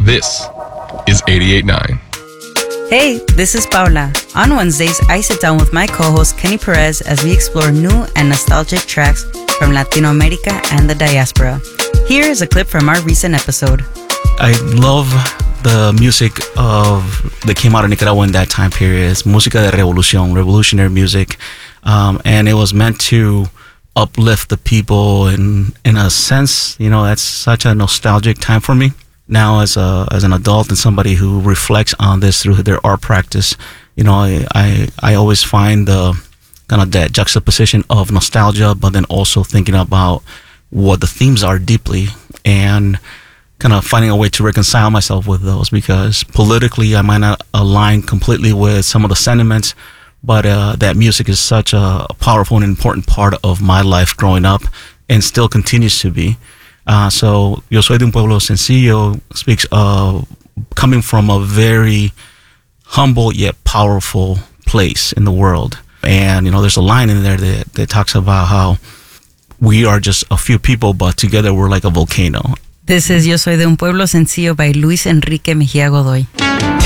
This is 88.9. Hey, this is Paula. On Wednesdays, I sit down with my co-host Kenny Perez as we explore new and nostalgic tracks from Latino America and the diaspora. Here is a clip from our recent episode. I love the music that came out of Nicaragua in that time period. It's música de revolución, revolutionary music, and it was meant to uplift the people. In a sense, you know, that's such a nostalgic time for me. Now, as an adult and somebody who reflects on this through their art practice, you know, I always find the kind of that juxtaposition of nostalgia, but then also thinking about what the themes are deeply and kind of finding a way to reconcile myself with those, because politically I might not align completely with some of the sentiments, but that music is such a powerful and important part of my life growing up and still continues to be. So Yo Soy de un Pueblo Sencillo speaks of coming from a very humble yet powerful place in the world. And, you know, there's a line in there that talks about how we are just a few people, but together we're like a volcano. This is Yo Soy de un Pueblo Sencillo by Luis Enrique Mejía Godoy.